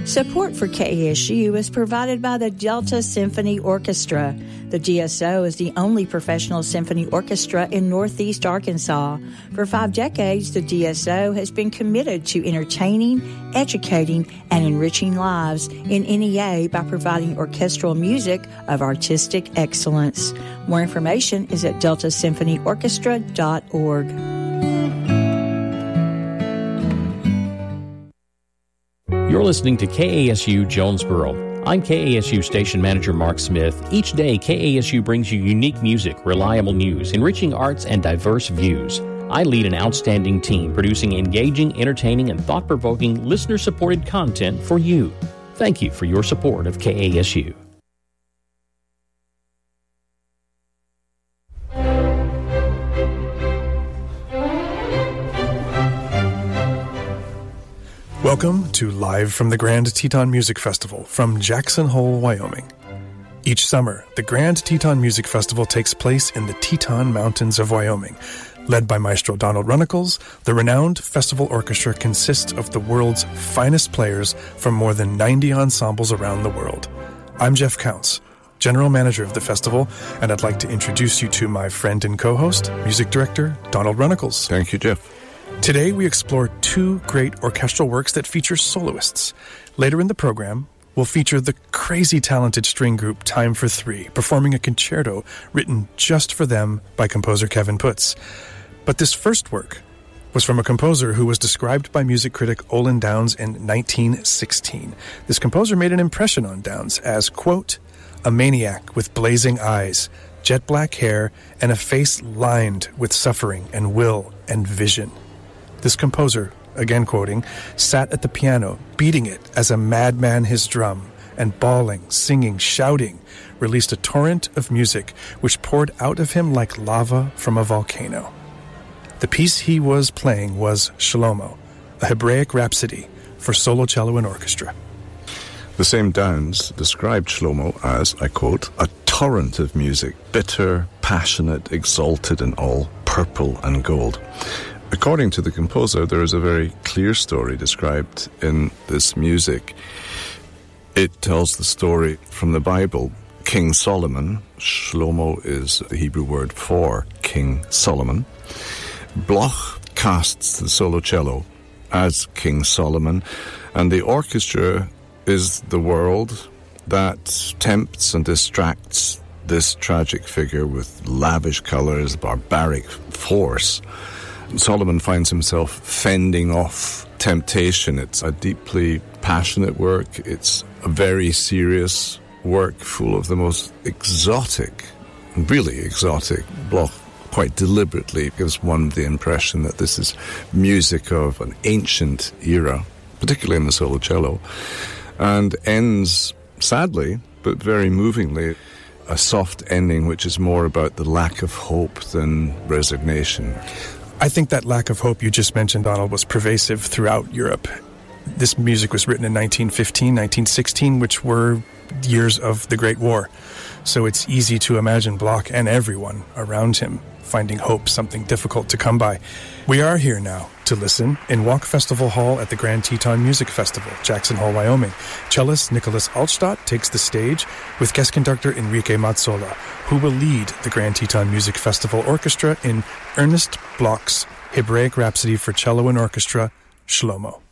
Support for KASU is provided by the Delta Symphony Orchestra. The DSO is the only professional symphony orchestra in Northeast Arkansas. For 5 decades, the DSO has been committed to entertaining, educating, and enriching lives in NEA by providing orchestral music of artistic excellence. More information is at deltasymphonyorchestra.org. You're listening to KASU Jonesboro. I'm KASU Station Manager Mark Smith. Each day, KASU brings you unique music, reliable news, enriching arts, and diverse views. I lead an outstanding team producing engaging, entertaining, and thought-provoking, listener-supported content for you. Thank you for your support of KASU. Welcome to Live from the Grand Teton Music Festival from Jackson Hole, Wyoming. Each summer, the Grand Teton Music Festival takes place in the Teton Mountains of Wyoming. Led by Maestro Donald Runnicles, the renowned festival orchestra consists of the world's finest players from more than 90 ensembles around the world. I'm Jeff Counts, General Manager of the festival, and I'd like to introduce you to my friend and co-host, Music Director Donald Runnicles. Thank you, Jeff. Today, we explore 2 great orchestral works that feature soloists. Later in the program, we'll feature the crazy talented string group Time for Three, performing a concerto written just for them by composer Kevin Putz. But this first work was from a composer who was described by music critic Olin Downs in 1916. This composer made an impression on Downs as, quote, a maniac with blazing eyes, jet black hair, and a face lined with suffering and will and vision. This composer, again quoting, sat at the piano, beating it as a madman his drum, and bawling, singing, shouting, released a torrent of music which poured out of him like lava from a volcano. The piece he was playing was Shlomo, a Hebraic rhapsody for solo cello and orchestra. The same Downs described Shlomo as, I quote, a torrent of music, bitter, passionate, exalted, and all purple and gold. According to the composer, there is a very clear story described in this music. It tells the story from the Bible. King Solomon, Shlomo is the Hebrew word for King Solomon. Bloch casts the solo cello as King Solomon, and the orchestra is the world that tempts and distracts this tragic figure with lavish colors, barbaric force. Solomon finds himself fending off temptation. It's a deeply passionate work. It's a very serious work full of the most exotic, really exotic. Bloch quite deliberately gives one the impression that this is music of an ancient era, particularly in the solo cello, and ends sadly, but very movingly, a soft ending which is more about the lack of hope than resignation. I think that lack of hope you just mentioned, Donald, was pervasive throughout Europe. This music was written in 1915, 1916, which were years of the Great War. So it's easy to imagine Bloch and everyone around him finding hope, something difficult to come by. We are here now to listen in Walk Festival Hall at the Grand Teton Music Festival, Jackson Hole, Wyoming. Cellist Nicholas Altstadt takes the stage with guest conductor Enrique Mazzola, who will lead the Grand Teton Music Festival Orchestra in Ernest Bloch's Hebraic Rhapsody for cello and orchestra, Shlomo.